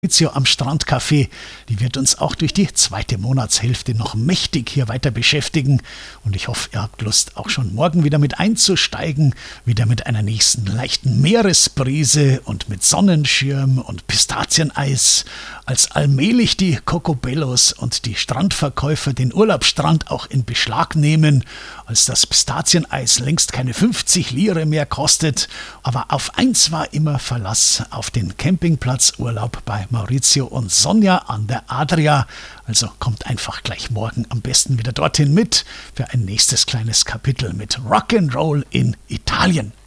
Maurizio am Strandcafé, die wird uns auch durch die zweite Monatshälfte noch mächtig hier weiter beschäftigen. Und ich hoffe, ihr habt Lust, auch schon morgen wieder mit einzusteigen. Wieder mit einer nächsten leichten Meeresbrise und mit Sonnenschirm und Pistazieneis. Als allmählich die Cocobellos und die Strandverkäufer den Urlaubsstrand auch in Beschlag nehmen. Als das Pistazieneis längst keine 50 Lire mehr kostet. Aber auf eins war immer Verlass: auf den Campingplatzurlaub bei Maurizio und Sonja an der Adria. Also kommt einfach gleich morgen am besten wieder dorthin mit für ein nächstes kleines Kapitel mit Rock'n'Roll in Italien.